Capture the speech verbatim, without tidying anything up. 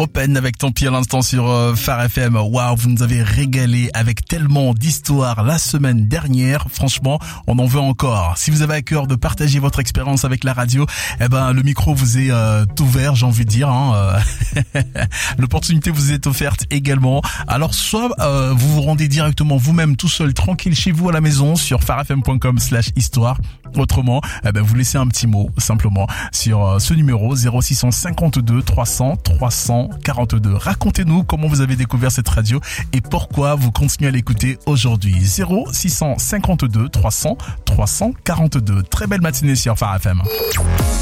Open avec Tant pis à l'instant sur euh, Phare F M. Waouh, vous nous avez régalé avec tellement d'histoires la semaine dernière. Franchement, on en veut encore. Si vous avez à cœur de partager votre expérience avec la radio, eh ben le micro vous est euh, ouvert, j'ai envie de dire. Hein, euh. L'opportunité vous est offerte également. Alors soit euh, vous vous rendez directement vous-même tout seul, tranquille chez vous à la maison sur farfm point com slash histoire. Autrement, eh ben vous laissez un petit mot simplement sur euh, ce numéro zéro six cent cinquante-deux trois cents trois cent quarante-deux. Racontez-nous comment vous avez découvert cette radio et pourquoi vous continuez à l'écouter aujourd'hui. zéro six cent cinquante-deux trois cents trois cent quarante-deux. Très belle matinée sur Phare F M.